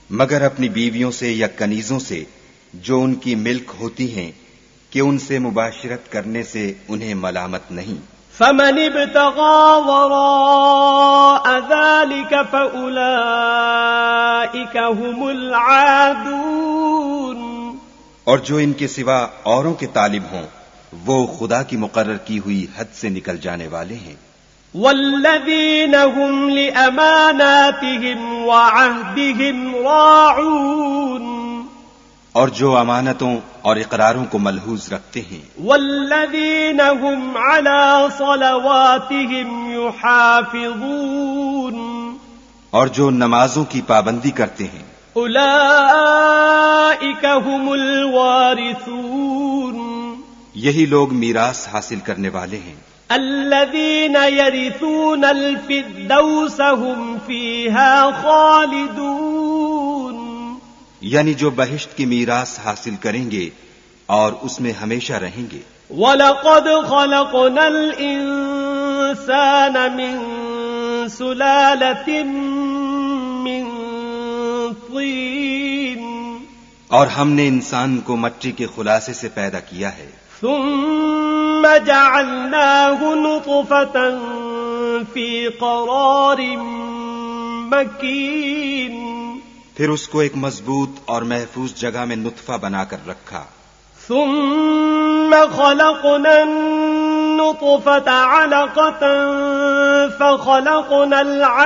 مگر اپنی بیویوں سے یا کنیزوں سے جو ان کی ملک ہوتی ہیں کہ ان سے مباشرت کرنے سے انہیں ملامت نہیں. فمن ابتغى وراء ذلك فأولئك هم العادون. اور جو ان کے سوا اوروں کے طالب ہوں وہ خدا کی مقرر کی ہوئی حد سے نکل جانے والے ہیں. والذین هم لأماناتهم وعهدهم راعون. اور جو امانتوں اور اقراروں کو ملحوظ رکھتے ہیں. والذین هم على صلواتهم يحافظون. اور جو نمازوں کی پابندی کرتے ہیں. اولئک هم الوارثون. یہی لوگ میراث حاصل کرنے والے ہیں. الذین یرثون الفردوس هم فیها خالدون. یعنی جو بہشت کی میراث حاصل کریں گے اور اس میں ہمیشہ رہیں گے. وَلَقَدْ خَلَقْنَا الْإِنسَانَ مِنْ سُلَالَةٍ مِنْ طِينٍ. اور ہم نے انسان کو مٹی کے خلاصے سے پیدا کیا ہے. ثُمَّ جَعَلْنَاهُ نُطْفَةً فِي قَرَارٍ مَكِينٍ. پھر اس کو ایک مضبوط اور محفوظ جگہ میں نطفہ بنا کر رکھا. ثم خلقنا النطفة علقة فخلقنا